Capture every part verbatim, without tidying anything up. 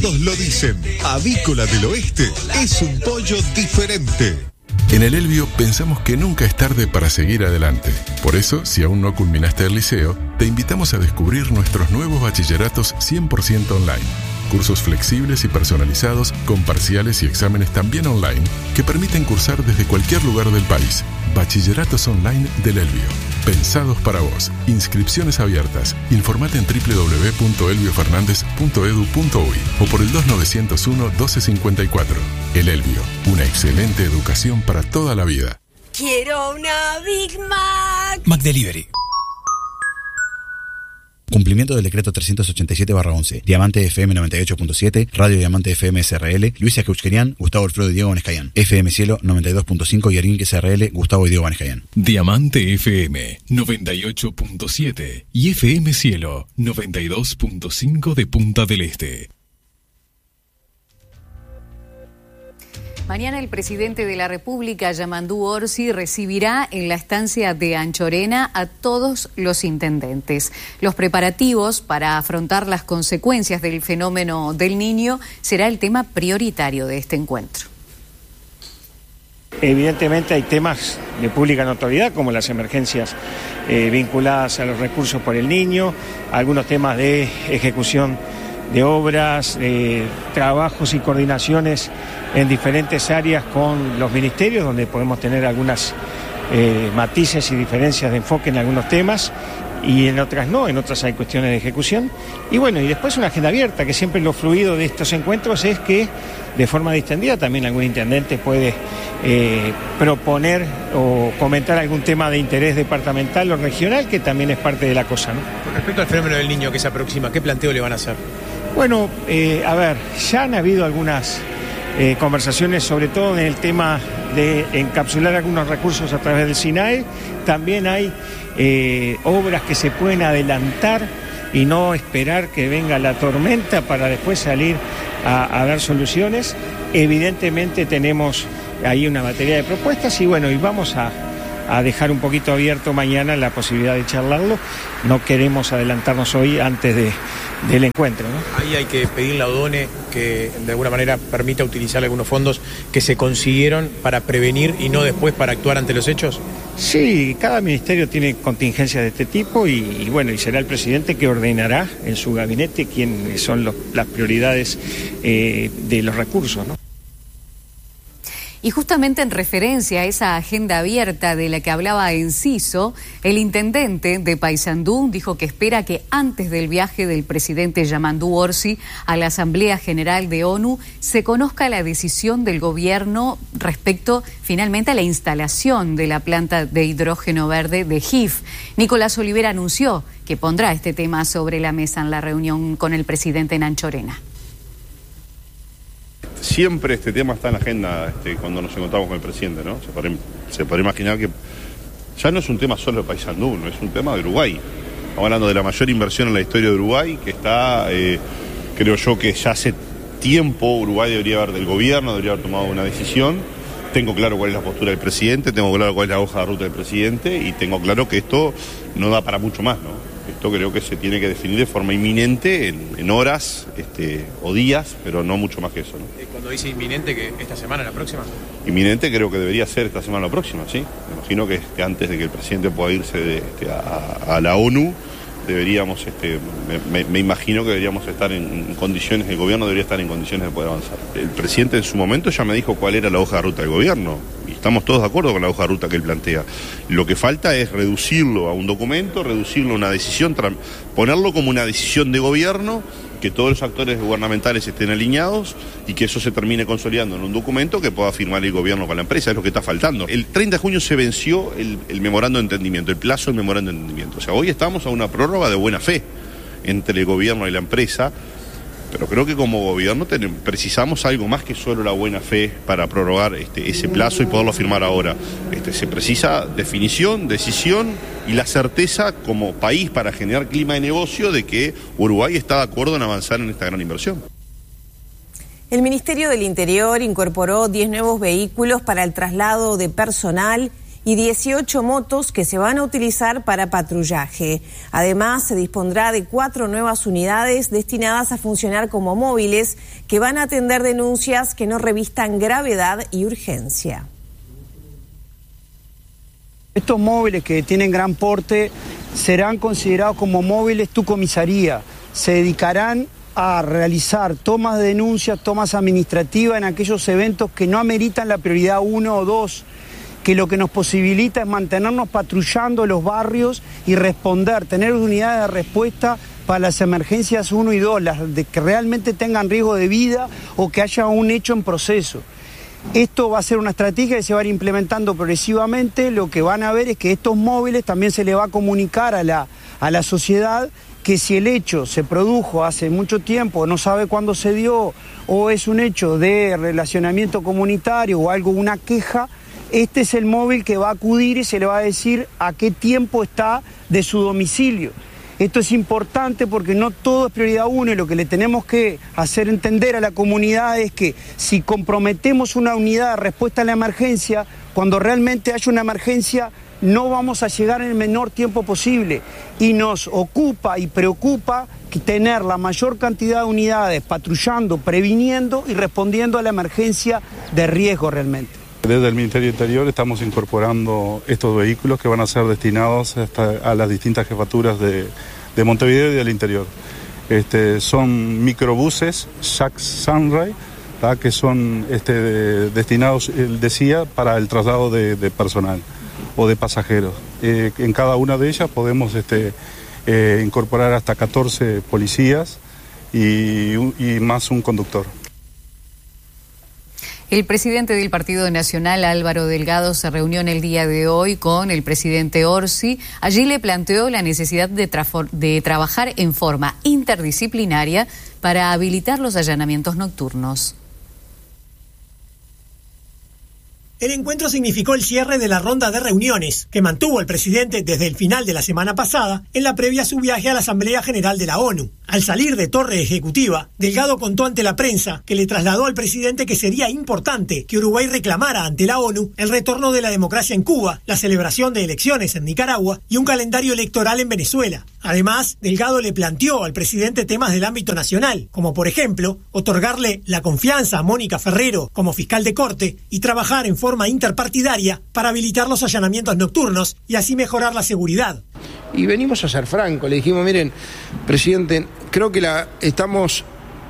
Todos lo dicen. Avícola del Oeste es un pollo diferente. En el Elbio pensamos que nunca es tarde para seguir adelante. Por eso, si aún no culminaste el liceo, te invitamos a descubrir nuestros nuevos bachilleratos cien por ciento online. Cursos flexibles y personalizados con parciales y exámenes también online que permiten cursar desde cualquier lugar del país. Bachilleratos online del Elbio. Pensados para vos. Inscripciones abiertas. Informate en doble u doble u doble u punto elbio fernández punto edu punto uy o por el dos nueve cero uno, doce cincuenta y cuatro. El Elbio. Una excelente educación para toda la vida. Quiero una Big Mac. McDelivery. Cumplimiento del decreto trescientos ochenta y siete barra once. Diamante F M noventa y ocho punto siete, Radio Diamante F M S R L, Luisa Keuchkerian, Gustavo Alfredo y Diego Vanescayan. F M Cielo noventa y dos punto cinco y Arinque S R L, Gustavo y Diego Vanescayan. Diamante F M noventa y ocho punto siete y F M Cielo noventa y dos punto cinco de Punta del Este. Mañana el presidente de la República, Yamandú Orsi, recibirá en la estancia de Anchorena a todos los intendentes. Los preparativos para afrontar las consecuencias del fenómeno del Niño será el tema prioritario de este encuentro. Evidentemente hay temas de pública notoriedad como las emergencias eh, vinculadas a los recursos por el Niño, algunos temas de ejecución de obras, eh, trabajos y coordinaciones en diferentes áreas con los ministerios, donde podemos tener algunas eh, matices y diferencias de enfoque en algunos temas y en otras no, en otras hay cuestiones de ejecución. Y bueno, y después una agenda abierta, que siempre lo fluido de estos encuentros es que de forma distendida también algún intendente puede eh, proponer o comentar algún tema de interés departamental o regional, que también es parte de la cosa, ¿no? Con respecto al fenómeno del Niño que se aproxima, ¿qué planteo le van a hacer? Bueno, eh, a ver, ya han habido algunas eh, conversaciones, sobre todo en el tema de encapsular algunos recursos a través del SINAE. También hay eh, obras que se pueden adelantar y no esperar que venga la tormenta para después salir a, a dar soluciones. Evidentemente tenemos ahí una batería de propuestas y bueno, y vamos a, a dejar un poquito abierto mañana la posibilidad de charlarlo. No queremos adelantarnos hoy antes de, del encuentro, ¿no? Ahí hay que pedirle a Odone que de alguna manera permita utilizar algunos fondos que se consiguieron para prevenir y no después para actuar ante los hechos. Sí, cada ministerio tiene contingencias de este tipo y, y bueno, y será el presidente que ordenará en su gabinete quiénes son los, las prioridades eh, de los recursos, ¿no? Y justamente en referencia a esa agenda abierta de la que hablaba Enciso, el intendente de Paysandú dijo que espera que antes del viaje del presidente Yamandú Orsi a la Asamblea General de ONU se conozca la decisión del gobierno respecto finalmente a la instalación de la planta de hidrógeno verde de G I F. Nicolás Olivera anunció que pondrá este tema sobre la mesa en la reunión con el presidente en Anchorena. Siempre este tema está en la agenda este, cuando nos encontramos con el presidente, ¿no? Se puede, se puede imaginar que ya no es un tema solo de Paysandú, no es un tema de Uruguay. Estamos hablando de la mayor inversión en la historia de Uruguay, que está, eh, creo yo que ya hace tiempo Uruguay debería haber, del gobierno, debería haber tomado una decisión. Tengo claro cuál es la postura del presidente, tengo claro cuál es la hoja de ruta del presidente y tengo claro que esto no da para mucho más, ¿no? Esto creo que se tiene que definir de forma inminente, en, en horas este, o días, pero no mucho más que eso, ¿no? Cuando dice inminente, que esta semana, la próxima. Inminente creo que debería ser esta semana o la próxima, ¿sí? Me imagino que, que antes de que el presidente pueda irse de, este, a, a la ONU, deberíamos, este, me, me, me imagino que deberíamos estar en, en condiciones, el gobierno debería estar en condiciones de poder avanzar. El presidente en su momento ya me dijo cuál era la hoja de ruta del gobierno, y estamos todos de acuerdo con la hoja de ruta que él plantea. Lo que falta es reducirlo a un documento, reducirlo a una decisión, ponerlo como una decisión de gobierno, que todos los actores gubernamentales estén alineados y que eso se termine consolidando en un documento que pueda firmar el gobierno con la empresa, es lo que está faltando. El treinta de junio se venció el, el memorando de entendimiento, el plazo del memorando de entendimiento. O sea, hoy estamos a una prórroga de buena fe entre el gobierno y la empresa, pero creo que como gobierno tenemos, precisamos algo más que solo la buena fe para prorrogar este, ese plazo y poderlo firmar ahora. Este, se precisa definición, decisión y la certeza como país para generar clima de negocio de que Uruguay está de acuerdo en avanzar en esta gran inversión. El Ministerio del Interior incorporó diez nuevos vehículos para el traslado de personal y dieciocho motos que se van a utilizar para patrullaje. Además, se dispondrá de cuatro nuevas unidades destinadas a funcionar como móviles que van a atender denuncias que no revistan gravedad y urgencia. Estos móviles que tienen gran porte serán considerados como móviles tu comisaría. Se dedicarán a realizar tomas de denuncias, tomas administrativas en aquellos eventos que no ameritan la prioridad uno o dos, que lo que nos posibilita es mantenernos patrullando los barrios y responder, tener unidades de respuesta para las emergencias uno y dos, las de que realmente tengan riesgo de vida o que haya un hecho en proceso. Esto va a ser una estrategia que se va a ir implementando progresivamente. Lo que van a ver es que estos móviles también se le va a comunicar a la, a la sociedad que si el hecho se produjo hace mucho tiempo, no sabe cuándo se dio, o es un hecho de relacionamiento comunitario o algo, una queja, este es el móvil que va a acudir y se le va a decir a qué tiempo está de su domicilio. Esto es importante porque no todo es prioridad uno y lo que le tenemos que hacer entender a la comunidad es que si comprometemos una unidad de respuesta a la emergencia, cuando realmente haya una emergencia no vamos a llegar en el menor tiempo posible y nos ocupa y preocupa tener la mayor cantidad de unidades patrullando, previniendo y respondiendo a la emergencia de riesgo realmente. Desde el Ministerio del Interior estamos incorporando estos vehículos que van a ser destinados hasta a las distintas jefaturas de, de Montevideo y del interior. Este, son microbuses Jack Sunray, ¿tá? Que son este, de, destinados, él decía, para el traslado de, de personal o de pasajeros. Eh, en cada una de ellas podemos este, eh, incorporar hasta catorce policías y, y más un conductor. El presidente del Partido Nacional, Álvaro Delgado, se reunió en el día de hoy con el presidente Orsi. Allí le planteó la necesidad de, tra- de trabajar en forma interdisciplinaria para habilitar los allanamientos nocturnos. El encuentro significó el cierre de la ronda de reuniones que mantuvo el presidente desde el final de la semana pasada en la previa a su viaje a la Asamblea General de la ONU. Al salir de Torre Ejecutiva, Delgado contó ante la prensa que le trasladó al presidente que sería importante que Uruguay reclamara ante la ONU el retorno de la democracia en Cuba, la celebración de elecciones en Nicaragua y un calendario electoral en Venezuela. Además, Delgado le planteó al presidente temas del ámbito nacional, como por ejemplo, otorgarle la confianza a Mónica Ferrero como fiscal de corte y trabajar en forma interpartidaria para habilitar los allanamientos nocturnos y así mejorar la seguridad. Y venimos a ser francos, le dijimos, miren, presidente, creo que la estamos,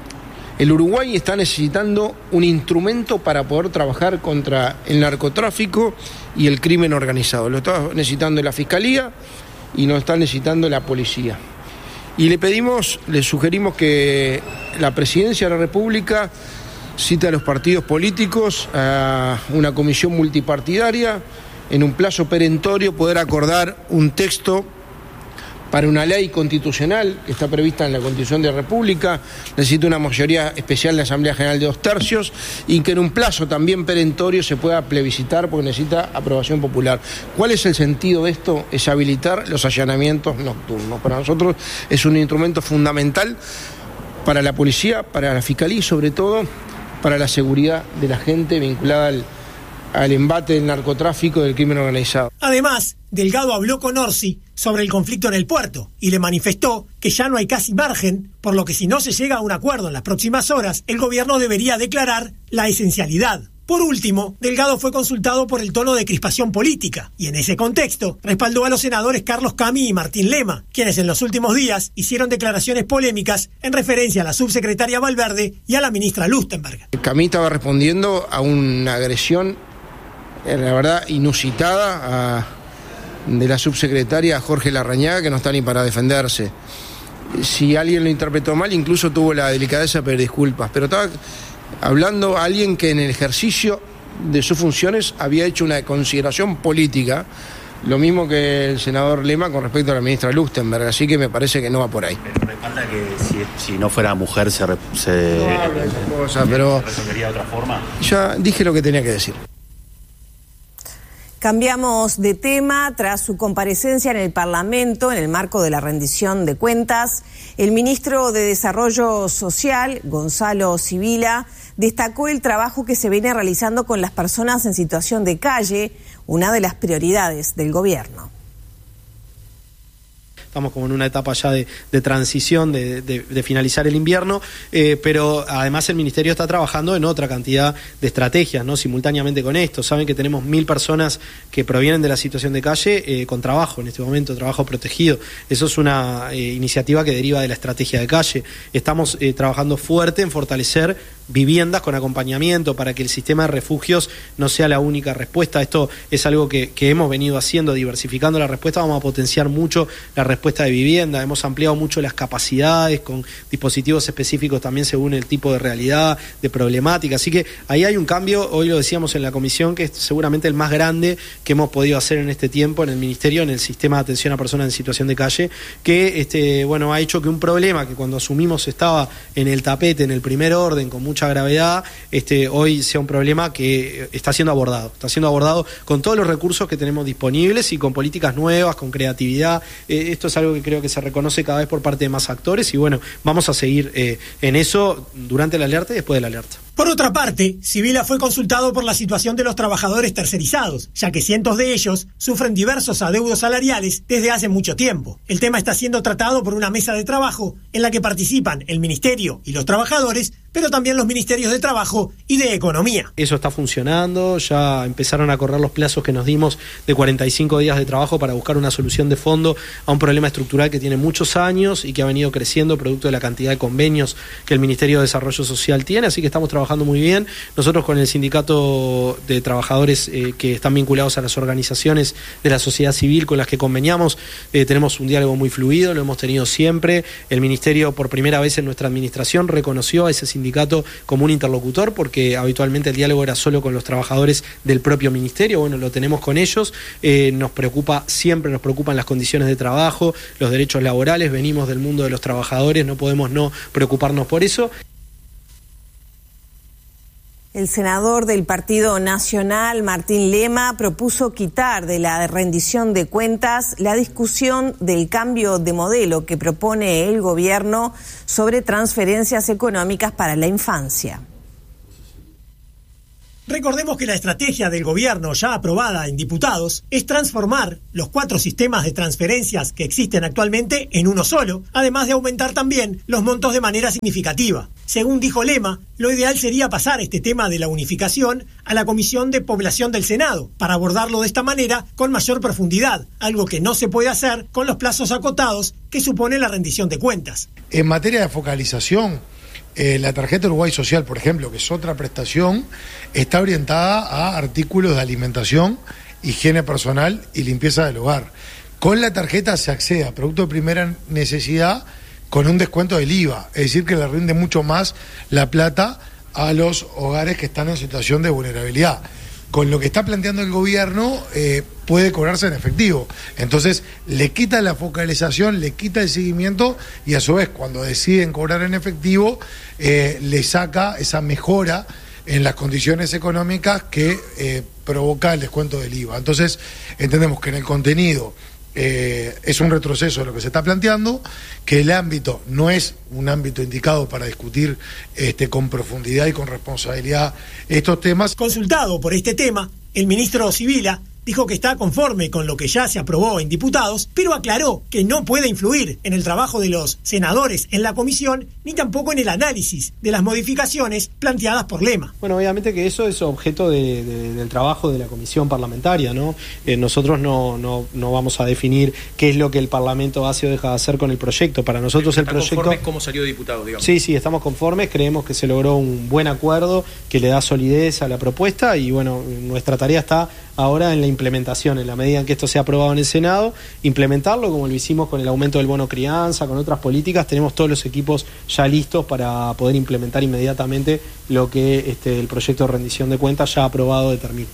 el Uruguay está necesitando un instrumento para poder trabajar contra el narcotráfico y el crimen organizado. Lo está necesitando la Fiscalía y lo está necesitando la policía. Y le pedimos, le sugerimos que la Presidencia de la República cite a los partidos políticos a una comisión multipartidaria, en un plazo perentorio poder acordar un texto para una ley constitucional que está prevista en la Constitución de la República. Necesita una mayoría especial en la Asamblea General de dos tercios y que en un plazo también perentorio se pueda plebiscitar porque necesita aprobación popular. ¿Cuál es el sentido de esto? Es habilitar los allanamientos nocturnos. Para nosotros es un instrumento fundamental para la policía, para la Fiscalía y sobre todo para la seguridad de la gente vinculada al, al embate del narcotráfico y del crimen organizado. Además, Delgado habló con Orsi sobre el conflicto en el puerto y le manifestó que ya no hay casi margen, por lo que si no se llega a un acuerdo en las próximas horas, el gobierno debería declarar la esencialidad. Por último, Delgado fue consultado por el tono de crispación política y en ese contexto respaldó a los senadores Carlos Camí y Martín Lema, quienes en los últimos días hicieron declaraciones polémicas en referencia a la subsecretaria Valverde y a la ministra Lustenberg. Camí estaba respondiendo a una agresión, la verdad, inusitada a, de la subsecretaria Jorge Larrañaga, que no está ni para defenderse. Si alguien lo interpretó mal, incluso tuvo la delicadeza de pedir disculpas, pero estaba hablando a alguien que en el ejercicio de sus funciones había hecho una consideración política, lo mismo que el senador Lema con respecto a la ministra Lustenberg, así que me parece que no va por ahí. Pero respalda que si, si no fuera mujer se, se, no hablo de esa cosa, pero resolvería de otra forma. Ya dije lo que tenía que decir. Cambiamos de tema. Tras su comparecencia en el Parlamento en el marco de la rendición de cuentas, el ministro de Desarrollo Social, Gonzalo Sibila, destacó el trabajo que se viene realizando con las personas en situación de calle, una de las prioridades del gobierno. Estamos como en una etapa ya de, de transición, de, de, de finalizar el invierno, eh, pero además el Ministerio está trabajando en otra cantidad de estrategias, ¿no? Simultáneamente con esto. Saben que tenemos mil personas que provienen de la situación de calle eh, con trabajo en este momento, trabajo protegido. Eso es una eh, iniciativa que deriva de la estrategia de calle. Estamos eh, trabajando fuerte en fortalecer viviendas con acompañamiento para que el sistema de refugios no sea la única respuesta. Esto es algo que, que hemos venido haciendo, diversificando la respuesta. Vamos a potenciar mucho la respuesta de vivienda, hemos ampliado mucho las capacidades con dispositivos específicos también según el tipo de realidad, de problemática, así que ahí hay un cambio. Hoy lo decíamos en la comisión, que es seguramente el más grande que hemos podido hacer en este tiempo en el Ministerio, en el sistema de atención a personas en situación de calle, que este, bueno, ha hecho que un problema que cuando asumimos estaba en el tapete, en el primer orden, con mucha gravedad, este, hoy sea un problema que está siendo abordado, está siendo abordado con todos los recursos que tenemos disponibles y con políticas nuevas, con creatividad. Eh, esto es algo que creo que se reconoce cada vez por parte de más actores y bueno, vamos a seguir eh, en eso durante la alerta y después de la alerta. Por otra parte, Sibila fue consultado por la situación de los trabajadores tercerizados, ya que cientos de ellos sufren diversos adeudos salariales desde hace mucho tiempo. El tema está siendo tratado por una mesa de trabajo en la que participan el Ministerio y los trabajadores, pero también los Ministerios de Trabajo y de Economía. Eso está funcionando, ya empezaron a correr los plazos que nos dimos de cuarenta y cinco días de trabajo para buscar una solución de fondo a un problema estructural que tiene muchos años y que ha venido creciendo producto de la cantidad de convenios que el Ministerio de Desarrollo Social tiene, así que estamos trabajando muy bien. Nosotros con el sindicato de trabajadores eh, que están vinculados a las organizaciones de la sociedad civil con las que conveniamos, eh, tenemos un diálogo muy fluido, lo hemos tenido siempre. El Ministerio por primera vez en nuestra administración reconoció a ese sindicato como un interlocutor, porque habitualmente el diálogo era solo con los trabajadores del propio Ministerio. Bueno, lo tenemos con ellos, eh, nos preocupa siempre, nos preocupan las condiciones de trabajo, los derechos laborales, venimos del mundo de los trabajadores, no podemos no preocuparnos por eso. El senador del Partido Nacional, Martín Lema, propuso quitar de la rendición de cuentas la discusión del cambio de modelo que propone el gobierno sobre transferencias económicas para la infancia. Recordemos que la estrategia del gobierno ya aprobada en diputados es transformar los cuatro sistemas de transferencias que existen actualmente en uno solo, además de aumentar también los montos de manera significativa. Según dijo Lema, lo ideal sería pasar este tema de la unificación a la Comisión de Población del Senado, para abordarlo de esta manera con mayor profundidad, algo que no se puede hacer con los plazos acotados que supone la rendición de cuentas. En materia de focalización, Eh, la tarjeta Uruguay Social, por ejemplo, que es otra prestación, está orientada a artículos de alimentación, higiene personal y limpieza del hogar. Con la tarjeta se accede a productos de primera necesidad con un descuento del I V A, es decir, que le rinde mucho más la plata a los hogares que están en situación de vulnerabilidad. Con lo que está planteando el gobierno, eh, puede cobrarse en efectivo. Entonces, le quita la focalización, le quita el seguimiento y a su vez, cuando deciden cobrar en efectivo, eh, le saca esa mejora en las condiciones económicas que eh, provoca el descuento del I V A. Entonces, entendemos que en el contenido Eh, es un retroceso de lo que se está planteando, que el ámbito no es un ámbito indicado para discutir este, con profundidad y con responsabilidad estos temas. Consultado por este tema, el ministro Sibila dijo que está conforme con lo que ya se aprobó en diputados, pero aclaró que no puede influir en el trabajo de los senadores en la comisión, ni tampoco en el análisis de las modificaciones planteadas por Lema. Bueno, obviamente que eso es objeto de, de, del trabajo de la comisión parlamentaria, ¿no? Eh, nosotros no, no, no vamos a definir qué es lo que el Parlamento hace o deja de hacer con el proyecto. Para nosotros el proyecto... ¿Están conformes cómo salió diputado, digamos? Sí, sí, estamos conformes, creemos que se logró un buen acuerdo que le da solidez a la propuesta y bueno, nuestra tarea está ahora en la implementación, en la medida en que esto sea aprobado en el Senado, implementarlo como lo hicimos con el aumento del bono crianza, con otras políticas. Tenemos todos los equipos ya listos para poder implementar inmediatamente lo que este, el proyecto de rendición de cuentas ya aprobado determina.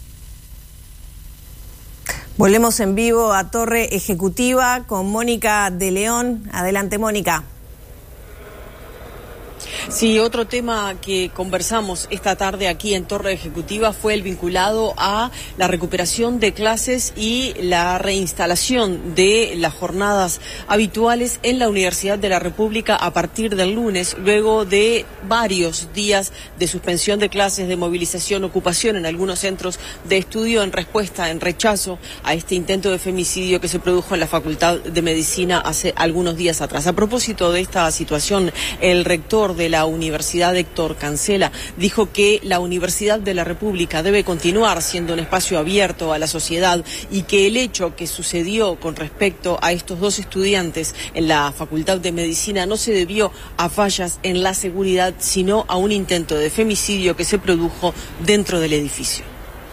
Volvemos en vivo a Torre Ejecutiva con Mónica de León. Adelante, Mónica. Sí, otro tema que conversamos esta tarde aquí en Torre Ejecutiva fue el vinculado a la recuperación de clases y la reinstalación de las jornadas habituales en la Universidad de la República a partir del lunes, luego de varios días de suspensión de clases, de movilización, ocupación en algunos centros de estudio en respuesta, en rechazo a este intento de femicidio que se produjo en la Facultad de Medicina hace algunos días atrás. A propósito de esta situación, el rector de la Universidad, Héctor Cancela, dijo que la Universidad de la República debe continuar siendo un espacio abierto a la sociedad y que el hecho que sucedió con respecto a estos dos estudiantes en la Facultad de Medicina no se debió a fallas en la seguridad, sino a un intento de femicidio que se produjo dentro del edificio.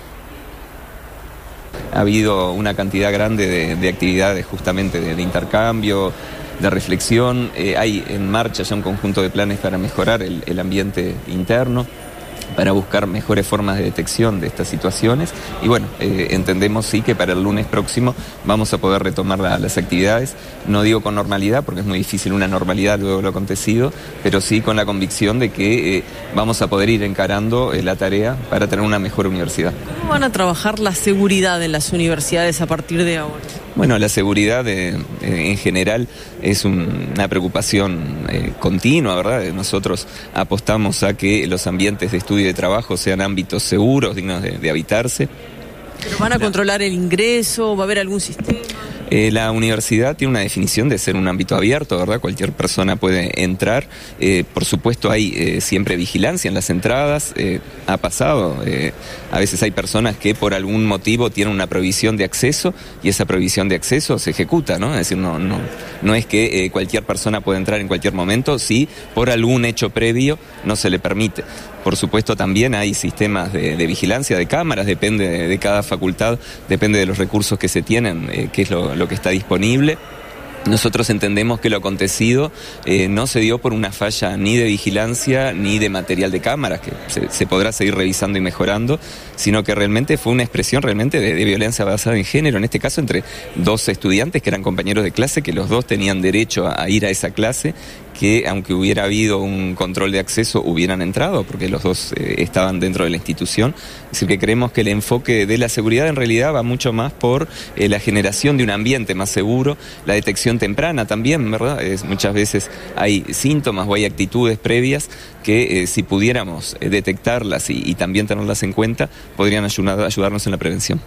Ha habido una cantidad grande de, de actividades justamente de, de intercambio, de reflexión. Eh, hay en marcha ya un conjunto de planes para mejorar el, el ambiente interno, para buscar mejores formas de detección de estas situaciones. Y bueno, eh, entendemos sí que para el lunes próximo vamos a poder retomar la, las actividades. No digo con normalidad, porque es muy difícil una normalidad luego de lo acontecido, pero sí con la convicción de que eh, vamos a poder ir encarando eh, la tarea para tener una mejor universidad. ¿Cómo van a trabajar la seguridad en las universidades a partir de ahora? Bueno, la seguridad eh, eh, en general es un, una preocupación eh, continua, ¿verdad? Nosotros apostamos a que los ambientes de estudio y de trabajo sean ámbitos seguros, dignos de, de habitarse. ¿Pero van a controlar el ingreso? ¿Va a haber algún sistema? Eh, la universidad tiene una definición de ser un ámbito abierto, ¿verdad? Cualquier persona puede entrar. Eh, por supuesto hay eh, siempre vigilancia en las entradas. Eh, ha pasado. Eh, a veces hay personas que por algún motivo tienen una prohibición de acceso y esa prohibición de acceso se ejecuta, ¿no? Es decir, no, no, no es que eh, cualquier persona pueda entrar en cualquier momento si por algún hecho previo no se le permite. Por supuesto también hay sistemas de, de vigilancia, de cámaras, depende de, de cada facultad, depende de los recursos que se tienen, eh, que es lo, lo que está disponible. Nosotros entendemos que lo acontecido eh, no se dio por una falla ni de vigilancia ni de material de cámaras, que se, se podrá seguir revisando y mejorando, sino que realmente fue una expresión realmente de, de violencia basada en género, en este caso entre dos estudiantes que eran compañeros de clase, que los dos tenían derecho a, a ir a esa clase, que aunque hubiera habido un control de acceso hubieran entrado porque los dos eh, estaban dentro de la institución. Es decir, que creemos que el enfoque de la seguridad en realidad va mucho más por eh, la generación de un ambiente más seguro, la detección temprana también, ¿verdad? Es, muchas veces hay síntomas o hay actitudes previas que eh, si pudiéramos eh, detectarlas y, y también tenerlas en cuenta, podrían ayudar, ayudarnos en la prevención.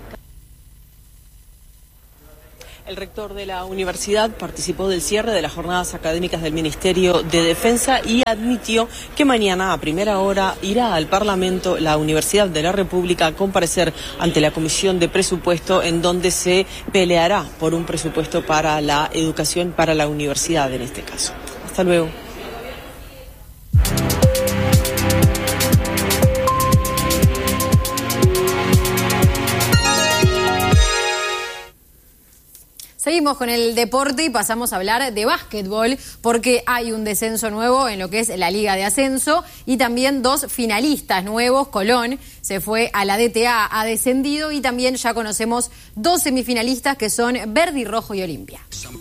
El rector de la universidad participó del cierre de las jornadas académicas del Ministerio de Defensa y admitió que mañana a primera hora irá al Parlamento la Universidad de la República a comparecer ante la Comisión de Presupuesto, en donde se peleará por un presupuesto para la educación, para la universidad en este caso. Hasta luego. Seguimos con el deporte y pasamos a hablar de básquetbol porque hay un descenso nuevo en lo que es la Liga de Ascenso y también dos finalistas nuevos. Colón se fue a la D T A, ha descendido, y también ya conocemos dos semifinalistas que son Verde y Rojo y Olimpia.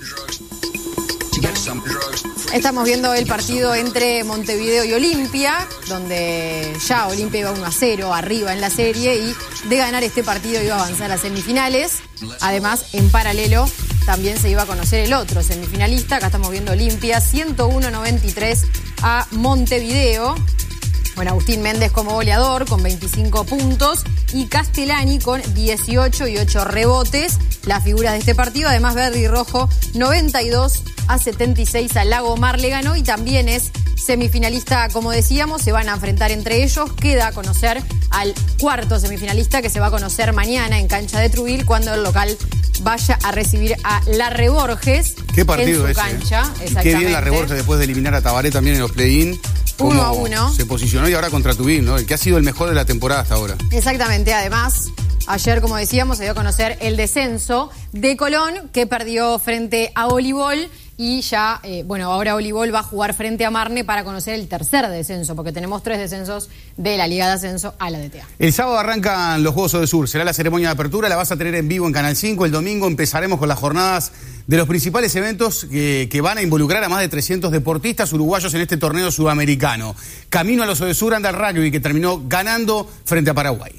Estamos viendo el partido entre Montevideo y Olimpia, donde ya Olimpia iba uno a cero arriba en la serie y de ganar este partido iba a avanzar a semifinales. Además, en paralelo, también se iba a conocer el otro semifinalista. Acá estamos viendo Olimpia ciento uno a noventa y tres a Montevideo. Bueno, Agustín Méndez como goleador con veinticinco puntos y Castellani con dieciocho y ocho rebotes. Las figuras de este partido, además Verde y Rojo, noventa y dos a setenta y seis a Lagomar le ganó y también es semifinalista, como decíamos. Se van a enfrentar entre ellos. Queda a conocer al cuarto semifinalista, que se va a conocer mañana en cancha de Trujillo cuando el local vaya a recibir a Larre Borges. Qué partido en su ese, cancha. ¿eh? Qué bien Larre Borges después de eliminar a Tabaré también en los play-in. Uno a uno. Se posicionó y ahora contra Tubín, ¿no? El que ha sido el mejor de la temporada hasta ahora. Exactamente. Además, ayer, como decíamos, se dio a conocer el descenso de Colón, que perdió frente a Voleibol y ya, eh, bueno, ahora Olivol va a jugar frente a Marne para conocer el tercer descenso, porque tenemos tres descensos de la Liga de Ascenso a la D T A. El sábado arrancan los Juegos Odesur, será la ceremonia de apertura, la vas a tener en vivo en Canal cinco. El domingo empezaremos con las jornadas de los principales eventos que, que van a involucrar a más de trescientos deportistas uruguayos en este torneo sudamericano. Camino a los Odesur anda el rugby, que terminó ganando frente a Paraguay.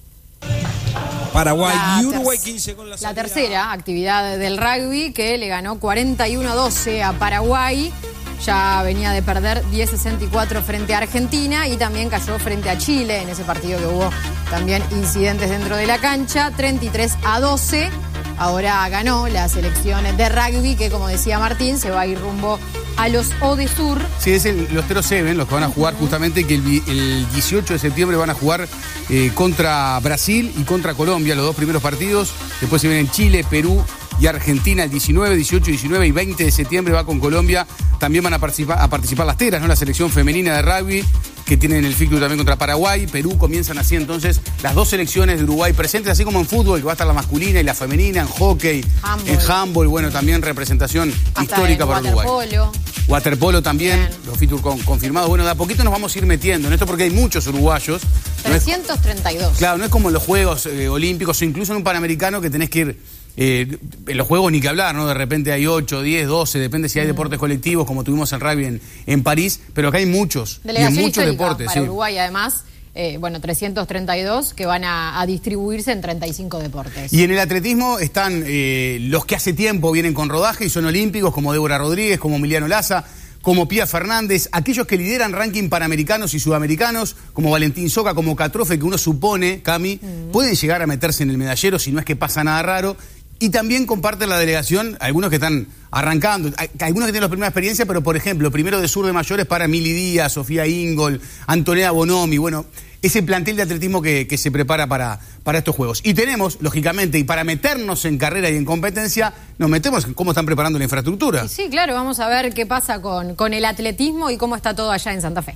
Paraguay la y Uruguay quince con la La tercera actividad del rugby, que le ganó cuarenta y uno a doce a Paraguay. Ya venía de perder diez a sesenta y cuatro frente a Argentina y también cayó frente a Chile en ese partido que hubo también incidentes dentro de la cancha. treinta y tres a doce. Ahora ganó la selección de rugby, que como decía Martín, se va a ir rumbo a los Odesur. Sí, es el, los Tero Seven, los que van a jugar justamente, que el, el dieciocho de septiembre van a jugar eh, contra Brasil y contra Colombia, los dos primeros partidos. Después se vienen Chile, Perú y Argentina el diecinueve, dieciocho, diecinueve y veinte de septiembre va con Colombia. También van a participar, a participar las Teras, ¿no? La selección femenina de rugby, que tienen el fixture también contra Paraguay. Perú, comienzan así entonces las dos selecciones de Uruguay presentes, así como en fútbol, que va a estar la masculina y la femenina, en hockey, handball. En handball, bueno, también representación hasta histórica para Uruguay. Waterpolo. Waterpolo también, bien. Los fixtures con, confirmados. Bueno, de a poquito nos vamos a ir metiendo en esto porque hay muchos uruguayos. trescientos treinta y dos. No es, claro, no es como en los Juegos eh, Olímpicos o incluso en un Panamericano que tenés que ir. Eh, en los juegos ni que hablar, ¿no? De repente hay ocho, diez, doce, depende si hay mm. deportes colectivos, como tuvimos el rugby en, en París, pero acá hay muchos, Delegación y en muchos deportes. Para sí. Uruguay, además, eh, bueno, trescientos treinta y dos que van a, a distribuirse en treinta y cinco deportes. Y en el atletismo están eh, los que hace tiempo vienen con rodaje y son olímpicos, como Débora Rodríguez, como Emiliano Laza, como Pía Fernández, aquellos que lideran ranking panamericanos y sudamericanos, como Valentín Soca, como Catrofe, que uno supone, Cami, mm. pueden llegar a meterse en el medallero si no es que pasa nada raro. Y también comparten la delegación algunos que están arrancando, algunos que tienen la primera experiencia, pero por ejemplo, primero de sur de mayores para Mili Díaz, Sofía Ingol, Antonella Bonomi, bueno, ese plantel de atletismo que, que se prepara para, para estos Juegos. Y tenemos, lógicamente, y para meternos en carrera y en competencia, nos metemos en cómo están preparando la infraestructura. Y sí, claro, vamos a ver qué pasa con, con el atletismo y cómo está todo allá en Santa Fe.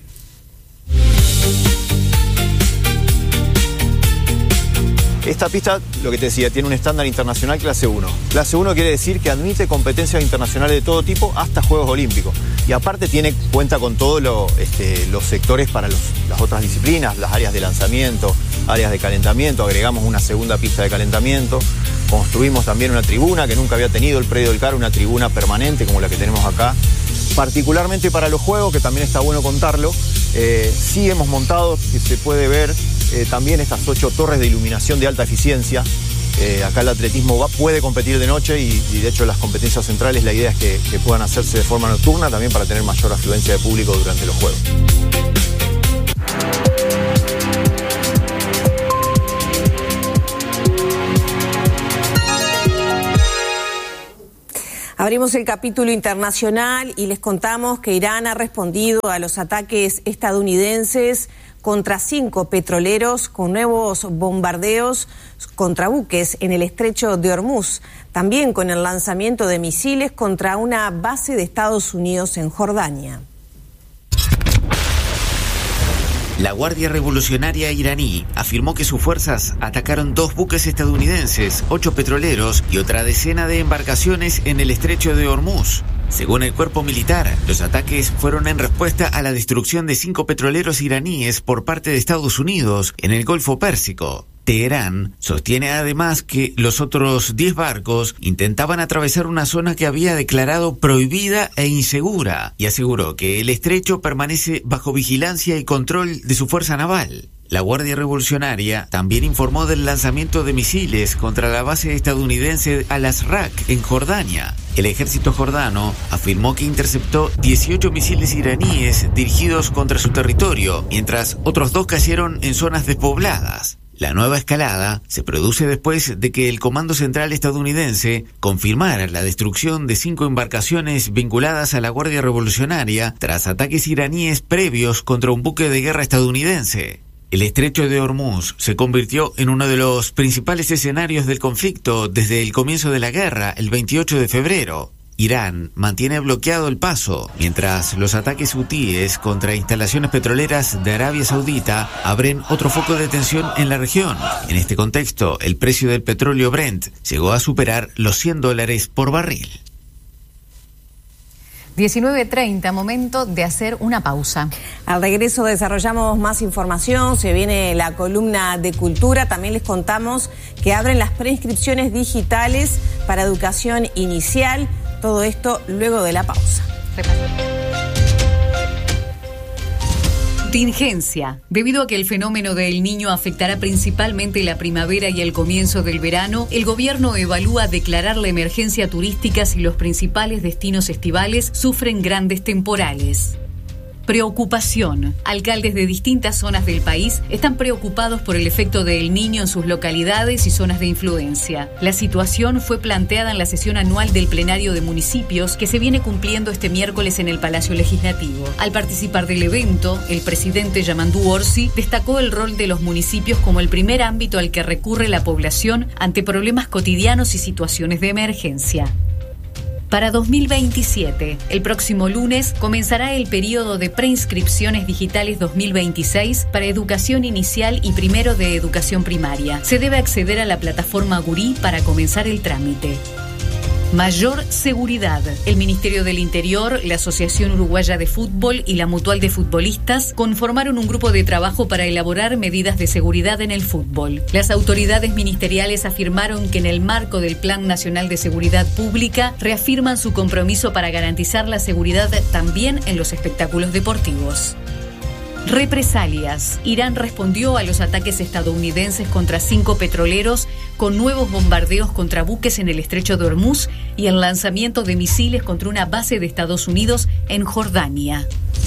Esta pista, lo que te decía, tiene un estándar internacional clase uno. Clase uno quiere decir que admite competencias internacionales de todo tipo hasta Juegos Olímpicos. Y aparte tiene cuenta con todos lo, este, los sectores para los, las otras disciplinas, las áreas de lanzamiento, áreas de calentamiento. Agregamos una segunda pista de calentamiento. Construimos también una tribuna que nunca había tenido el predio del C A R, una tribuna permanente como la que tenemos acá. Particularmente para los Juegos, que también está bueno contarlo, eh, sí hemos montado, que se puede ver, eh, también estas ocho torres de iluminación de alta eficiencia. Eh, acá el atletismo va, puede competir de noche y, y de hecho las competencias centrales la idea es que, que puedan hacerse de forma nocturna también para tener mayor afluencia de público durante los Juegos. Abrimos el capítulo internacional y les contamos que Irán ha respondido a los ataques estadounidenses contra cinco petroleros con nuevos bombardeos contra buques en el estrecho de Hormuz, también con el lanzamiento de misiles contra una base de Estados Unidos en Jordania. La Guardia Revolucionaria iraní afirmó que sus fuerzas atacaron dos buques estadounidenses, ocho petroleros y otra decena de embarcaciones en el estrecho de Hormuz. Según el cuerpo militar, los ataques fueron en respuesta a la destrucción de cinco petroleros iraníes por parte de Estados Unidos en el Golfo Pérsico. Teherán sostiene además que los otros diez barcos intentaban atravesar una zona que había declarado prohibida e insegura y aseguró que el estrecho permanece bajo vigilancia y control de su fuerza naval. La Guardia Revolucionaria también informó del lanzamiento de misiles contra la base estadounidense Al-Azraq en Jordania. El ejército jordano afirmó que interceptó dieciocho misiles iraníes dirigidos contra su territorio, mientras otros dos cayeron en zonas despobladas. La nueva escalada se produce después de que el Comando Central estadounidense confirmara la destrucción de cinco embarcaciones vinculadas a la Guardia Revolucionaria tras ataques iraníes previos contra un buque de guerra estadounidense. El estrecho de Hormuz se convirtió en uno de los principales escenarios del conflicto desde el comienzo de la guerra, el veintiocho de febrero. Irán mantiene bloqueado el paso, mientras los ataques hutíes contra instalaciones petroleras de Arabia Saudita abren otro foco de tensión en la región. En este contexto, el precio del petróleo Brent llegó a superar los cien dólares por barril. diecinueve treinta, momento de hacer una pausa. Al regreso desarrollamos más información, se viene la columna de cultura, también les contamos que abren las preinscripciones digitales para educación inicial, todo esto luego de la pausa. Contingencia. Debido a que el fenómeno del Niño afectará principalmente la primavera y el comienzo del verano, el gobierno evalúa declarar la emergencia turística si los principales destinos estivales sufren grandes temporales. Preocupación. Alcaldes de distintas zonas del país están preocupados por el efecto del Niño en sus localidades y zonas de influencia. La situación fue planteada en la sesión anual del Plenario de Municipios que se viene cumpliendo este miércoles en el Palacio Legislativo. Al participar del evento, el presidente Yamandu Orsi destacó el rol de los municipios como el primer ámbito al que recurre la población ante problemas cotidianos y situaciones de emergencia. Para dos mil veintisiete, el próximo lunes, comenzará el periodo de preinscripciones digitales dos mil veintiséis para educación inicial y primero de educación primaria. Se debe acceder a la plataforma Gurí para comenzar el trámite. Mayor seguridad. El Ministerio del Interior, la Asociación Uruguaya de Fútbol y la Mutual de Futbolistas conformaron un grupo de trabajo para elaborar medidas de seguridad en el fútbol. Las autoridades ministeriales afirmaron que en el marco del Plan Nacional de Seguridad Pública reafirman su compromiso para garantizar la seguridad también en los espectáculos deportivos. Represalias. Irán respondió a los ataques estadounidenses contra cinco petroleros con nuevos bombardeos contra buques en el estrecho de Hormuz y el lanzamiento de misiles contra una base de Estados Unidos en Jordania.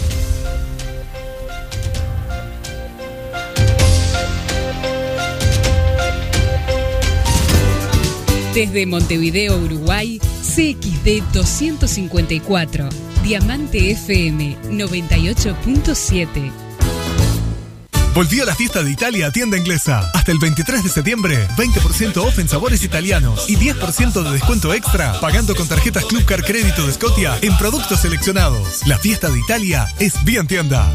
Desde Montevideo, Uruguay, C X D doscientos cincuenta y cuatro, Diamante F M noventa y ocho punto siete. Volvió la fiesta de Italia a Tienda Inglesa. Hasta el veintitrés de septiembre, veinte por ciento off en sabores italianos y diez por ciento de descuento extra pagando con tarjetas Club Car Crédito de Scotia en productos seleccionados. La fiesta de Italia es bien tienda.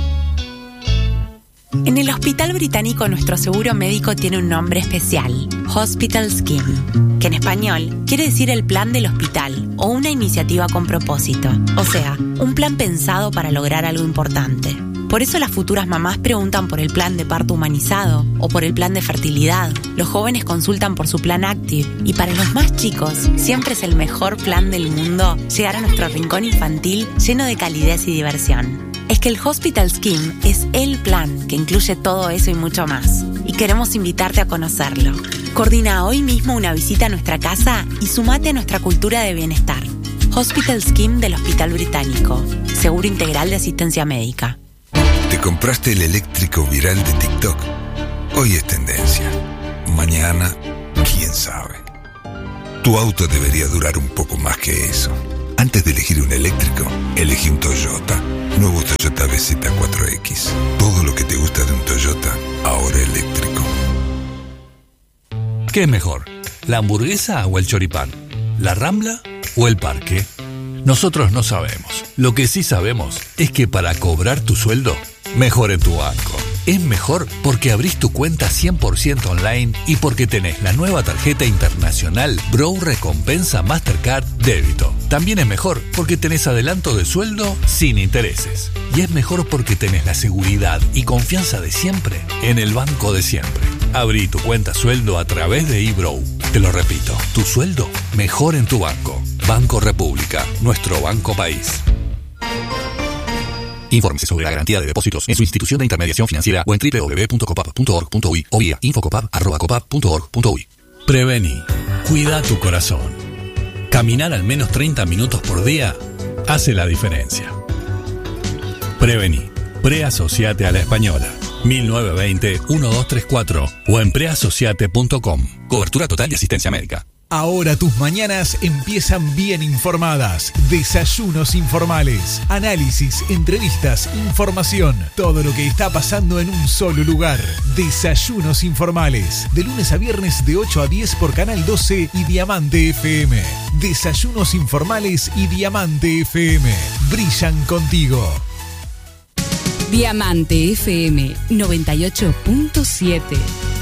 En el Hospital Británico nuestro seguro médico tiene un nombre especial, Hospital Scheme, que en español quiere decir el plan del hospital o una iniciativa con propósito, o sea, un plan pensado para lograr algo importante. Por eso las futuras mamás preguntan por el plan de parto humanizado o por el plan de fertilidad. Los jóvenes consultan por su plan Active y para los más chicos siempre es el mejor plan del mundo llegar a nuestro rincón infantil lleno de calidez y diversión. Es que el Hospital Scheme es el plan que incluye todo eso y mucho más. Y queremos invitarte a conocerlo. Coordina hoy mismo una visita a nuestra casa y sumate a nuestra cultura de bienestar. Hospital Scheme del Hospital Británico. Seguro integral de asistencia médica. ¿Te compraste el eléctrico viral de TikTok? Hoy es tendencia. Mañana, quién sabe. Tu auto debería durar un poco más que eso. Antes de elegir un eléctrico, elegí un Toyota. Nuevo Toyota B Z cuatro X. Todo lo que te gusta de un Toyota, ahora eléctrico. ¿Qué es mejor? ¿La hamburguesa o el choripán? ¿La Rambla o el Parque? Nosotros no sabemos. Lo que sí sabemos es que para cobrar tu sueldo, mejor en tu banco. Es mejor porque abrís tu cuenta cien por ciento online y porque tenés la nueva tarjeta internacional Brow Recompensa Mastercard Débito. También es mejor porque tenés adelanto de sueldo sin intereses. Y es mejor porque tenés la seguridad y confianza de siempre en el banco de siempre. Abrí tu cuenta sueldo a través de eBrow. Te lo repito, tu sueldo mejor en tu banco. Banco República, nuestro banco país. Infórmese sobre la garantía de depósitos en su institución de intermediación financiera o en doble u doble u doble u punto copap punto org punto uy o vía infocopap arroba copap punto org punto uy. Prevení. Cuida tu corazón. Caminar al menos treinta minutos por día hace la diferencia. Prevení. Preasociate a la Española. mil novecientos veinte, doce treinta y cuatro o en preasociate punto com. Cobertura total de asistencia médica. Ahora tus mañanas empiezan bien informadas. Desayunos informales, análisis, entrevistas, información. Todo lo que está pasando en un solo lugar. Desayunos informales. De lunes a viernes de ocho a diez por Canal doce y Diamante F M. Desayunos informales y Diamante F M. Brillan contigo. Diamante F M noventa y ocho punto siete.